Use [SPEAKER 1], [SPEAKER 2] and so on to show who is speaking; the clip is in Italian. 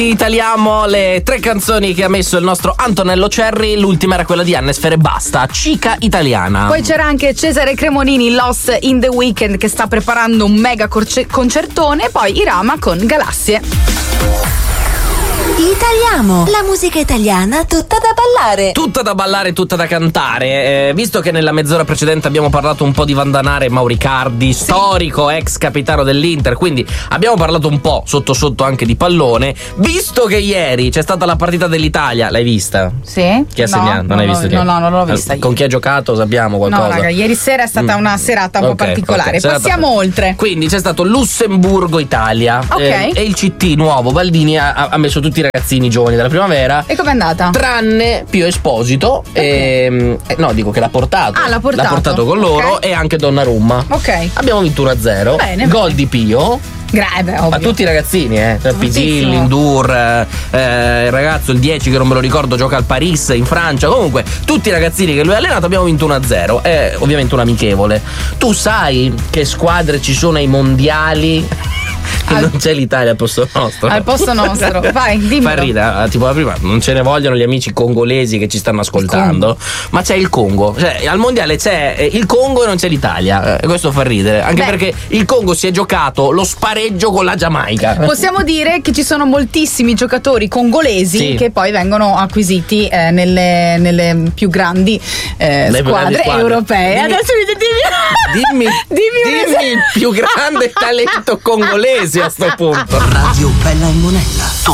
[SPEAKER 1] Italiamo le 3 canzoni che ha messo il nostro Antonello Cerri. L'ultima era quella di Annesfer e Basta, Cica Italiana.
[SPEAKER 2] Poi c'era anche Cesare Cremonini, Lost in the Weekend, che sta preparando un mega concertone. E poi Irama con Galassie.
[SPEAKER 3] Italiamo, la musica italiana tutta da ballare.
[SPEAKER 1] Tutta da ballare, tutta da cantare. Visto che nella mezz'ora precedente abbiamo parlato un po' di Vandanare e Mauricardi, storico ex capitano dell'Inter, quindi abbiamo parlato un po' sotto sotto anche di pallone. Visto che ieri c'è stata la partita dell'Italia, l'hai vista?
[SPEAKER 2] Sì.
[SPEAKER 1] Chi ha segnato? Non hai visto niente?
[SPEAKER 2] No, non l'ho vista.
[SPEAKER 1] Con chi ha giocato sappiamo qualcosa?
[SPEAKER 2] No, raga, ieri sera è stata una serata un po' particolare. Passiamo oltre.
[SPEAKER 1] Quindi c'è stato Lussemburgo-Italia.
[SPEAKER 2] Ok.
[SPEAKER 1] E il CT nuovo, Baldini ha messo tutti i ragazzini giovani della primavera.
[SPEAKER 2] E com'è andata?
[SPEAKER 1] Tranne Pio Esposito. No, dico che l'ha portato.
[SPEAKER 2] L'ha portato
[SPEAKER 1] con loro,
[SPEAKER 2] okay.
[SPEAKER 1] E anche Donnarumma.
[SPEAKER 2] Ok.
[SPEAKER 1] Abbiamo vinto 1-0.
[SPEAKER 2] Bene.
[SPEAKER 1] Gol di Pio.
[SPEAKER 2] Ovvio.
[SPEAKER 1] Ma tutti i ragazzini, Pizzilli,
[SPEAKER 2] Fortissimo.
[SPEAKER 1] Indur, il ragazzo, il 10 che non me lo ricordo, gioca al Paris in Francia. Comunque, tutti i ragazzini che lui ha allenato. Abbiamo vinto 1-0. È ovviamente un amichevole. Tu sai che squadre ci sono ai mondiali? Non c'è l'Italia al posto nostro.
[SPEAKER 2] Al posto nostro. Vai, dimmi.
[SPEAKER 1] Fa ridere, tipo la prima, non ce ne vogliono gli amici congolesi che ci stanno ascoltando, ma c'è il Congo. Cioè, al mondiale c'è il Congo e non c'è l'Italia. Questo fa ridere, anche perché il Congo si è giocato lo spareggio con la Giamaica.
[SPEAKER 2] Possiamo dire che ci sono moltissimi giocatori congolesi che poi vengono acquisiti nelle più grandi squadre europee. Adesso
[SPEAKER 1] dimmi il più grande talento congolese a sto punto.
[SPEAKER 4] Radio Bella e Monella.